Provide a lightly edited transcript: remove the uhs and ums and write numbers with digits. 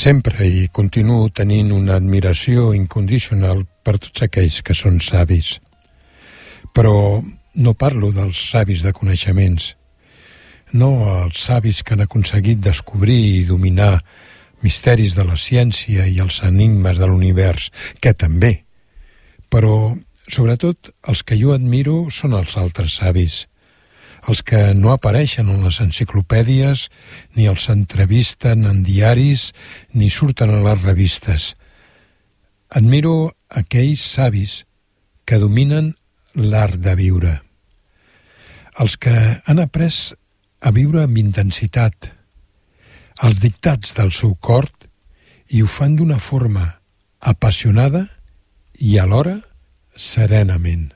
sempre i continuo tenint una admiració incondicional per tots aquells que són savis. Però no parlo dels savis de coneixements, no els savis que han aconseguit descobrir i dominar misteris de la ciència i els enigmes de l'univers, que també. Però, sobretot, els que jo admiro són els altres savis, els que no apareixen en les enciclopèdies, ni els entrevisten en diaris, ni surten a les revistes. Admiro aquells savis que dominen l'art de viure, els que han après a viure amb intensitat, els dictats del seu cor, i ho fan d'una forma apassionada i alhora serenament.